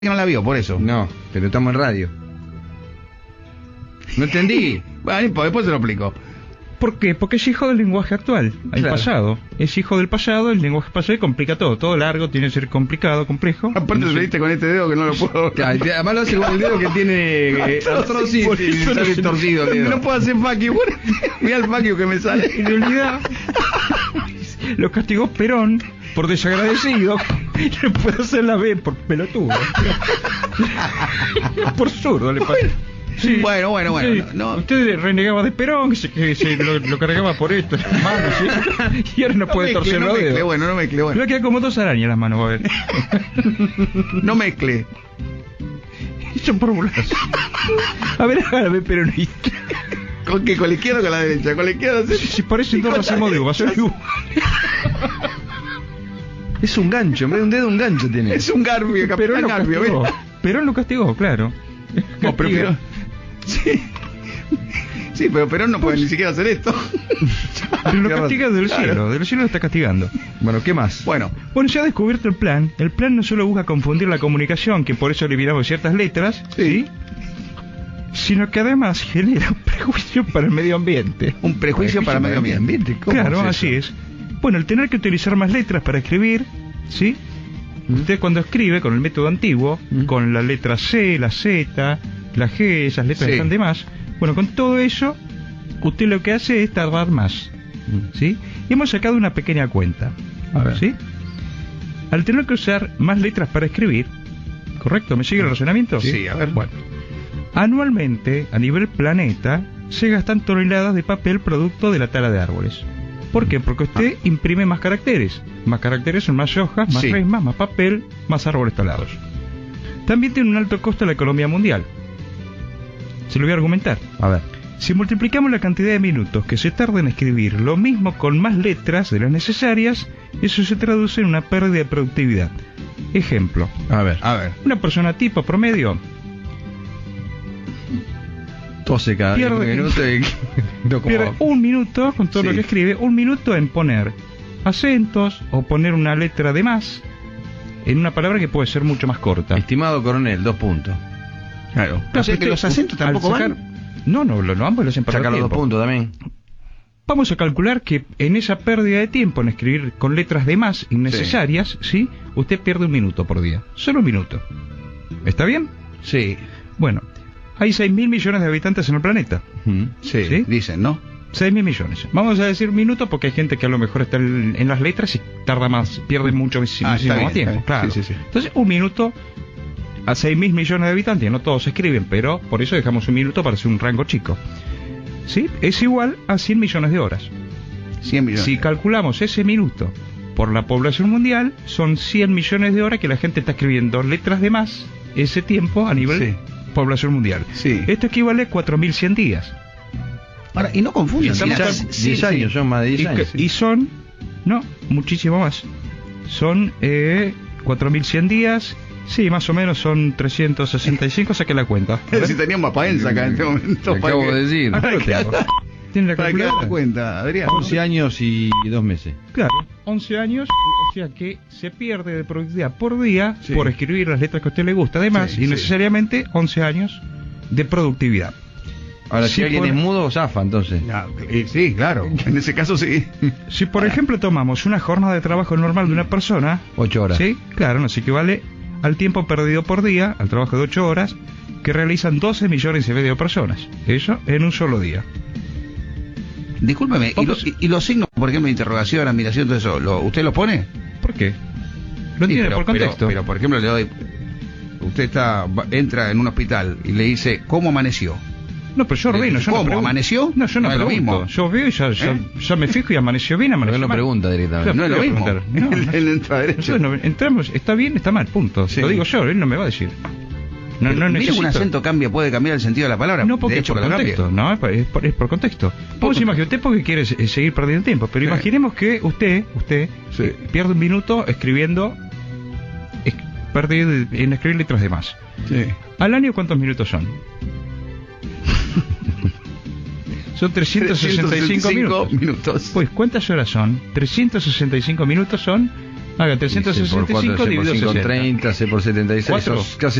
que no la vio, por eso. No, pero estamos en radio. No entendí. Bueno, después se lo explico. ¿Por qué? Porque es hijo del lenguaje actual, el Claro. pasado. Es hijo del pasado, el lenguaje pasado y complica todo. Todo largo tiene que ser complicado, complejo. Aparte No lo sé. leíste con este dedo que no lo puedo... Además lo hace con el dedo que tiene artrosis Por y eso sale no- torcido el dedo. No puedo hacer fuck. Mira el fuck que me sale. En realidad, lo castigó Perón por desagradecido. Le puede hacer la B por pelotudo. Por zurdo le pasó. Sí. Bueno, Sí. no. Usted renegaba de Perón, que se lo cargaba por esto, las manos, ¿sí? Y ahora no puede torcer los dedos. No mezcle, Le va a quedar como 2 arañas en las manos, va a ver. No mezcle. Son por bolazo. A ver, hágame peronista. ¿Con qué? ¿Con la izquierda o con la derecha? Con la izquierda. Si parecen dos racimos de uvas, son igual. Es un gancho, en vez de un dedo, un gancho tiene. Es un Garbio, Perón Capitán lo Garbio. castigó. ¿ves? Perón lo castigó, claro. No, pero Perón... Sí. Sí, pero Perón no puede ni siquiera hacer esto. Pero lo castiga del cielo lo está castigando. Bueno, ¿qué más? Bueno, Bueno, ya ha descubierto el plan no solo busca confundir la comunicación, que por eso eliminamos ciertas letras, sí. sino que además genera un prejuicio para el medio ambiente. Un prejuicio para el medio ambiente. ¿Cómo Claro, es eso? así es. Bueno, el tener que utilizar más letras para escribir, ¿sí? Usted cuando escribe con el método antiguo, con la letra C, la Z, la G, esas letras Sí. están de más. Bueno, con todo eso, usted lo que hace es tardar más, ¿sí? Y hemos sacado una pequeña cuenta, A ver. ¿sí? Al tener que usar más letras para escribir, ¿correcto? ¿Me sigue el razonamiento? Sí, a ver. Bueno, anualmente, a nivel planeta, se gastan toneladas de papel producto de la tala de árboles. ¿Por qué? Porque usted imprime más caracteres. Más caracteres son más hojas, más Sí. resmas, más papel, más árboles talados. También tiene un alto costo la economía mundial. Se lo voy a argumentar. A ver. Si multiplicamos la cantidad de minutos que se tarda en escribir lo mismo con más letras de las necesarias, eso se traduce en una pérdida de productividad. Ejemplo, A ver. A ver. una persona tipo promedio 12 cada 10 Pierde- minutos y... No, como- pierde un minuto con todo Sí. lo que escribe, un minuto en poner acentos o poner una letra de más en una palabra que puede ser mucho más corta. Estimado coronel, 2 puntos. Claro. O sea que los acentos al tampoco sacar- van. No, ambos lo hacen para Saca los 2 tiempo. puntos también. Vamos a calcular que en esa pérdida de tiempo en escribir con letras de más innecesarias, ¿sí? Usted pierde un minuto por día. Solo un minuto. ¿Está bien? Sí. Bueno, hay 6.000 millones de habitantes en el planeta. Sí, ¿Sí? dicen, ¿no? 6.000 millones. Vamos a decir minuto porque hay gente que a lo mejor está en las letras y tarda más, pierde muchísimo está bien, más tiempo. está bien. Claro. Sí, sí, sí. Entonces, un minuto a 6.000 millones de habitantes, no todos escriben, pero por eso dejamos un minuto para hacer un rango chico. ¿Sí? Es igual a 100 millones de horas. 100 millones. Si calculamos ese minuto por la población mundial, son 100 millones de horas que la gente está escribiendo letras de más ese tiempo a nivel Sí. población mundial. Sí. Esto equivale a 4.100 días. Ahora, y no confundan. Estamos mirá, cal- 10 años, son más de 10 años. Y son, no, muchísimo más. Son 4.100 días, sí, más o menos son 365, saqué la cuenta. A ver. Si teníamos a Paenza acá en este momento. Te acabo de decir. Acá lo tengo. ¿Tiene la Para que hagas calculadora? cuenta, Adrián. 11 años y 2 meses. Claro, 11 años, o sea que se pierde de productividad por día Sí. por escribir las letras que a usted le gusta, además, Sí, y sí. necesariamente 11 años de productividad. Ahora, Sí, si alguien por- es mudo, zafa, entonces. Sí, claro. En ese caso sí. Si por ejemplo tomamos una jornada de trabajo normal de una persona, 8 horas. sí, claro, nos equivale al tiempo perdido por día, al trabajo de 8 horas, que realizan 12 millones y medio de personas. Eso en un solo día. Discúlpeme, ¿y los signos, por ejemplo, de interrogación, admiración, todo eso, ¿usted los pone? ¿Por qué? Lo Sí, entiende pero- por contexto. Pero, por ejemplo, le doy... Usted entra en un hospital y le dice, ¿cómo amaneció? No, pero yo ordeno, yo no ¿Cómo? pregunto. ¿Amaneció? No, yo no No es lo pregunto. mismo. Yo veo y ya me fijo y amaneció bien, Pero amaneció él no mal. pregunta directamente. No es lo voy a mismo. preguntar. No, Él entra derecho. Nosotros no- entramos, está bien, está mal, punto. Sí. Lo digo yo, él no me va a decir. No Mire, necesito. un acento puede cambiar el sentido de la palabra. No, porque de es hecho, por que lo contexto, cambie. no, es por contexto. Vos imagínate, usted porque quiere seguir perdiendo tiempo, pero Sí. imaginemos que usted Sí. pierde un minuto escribiendo, perdido en escribir letras de más. Sí. ¿Al año cuántos minutos son? Son 365 minutos. minutos. Pues, ¿cuántas horas son? 365 minutos son Haga Y C por 365 4, C por dividido 5, 60. 30, C por 76, ¿Cuatro? sos casi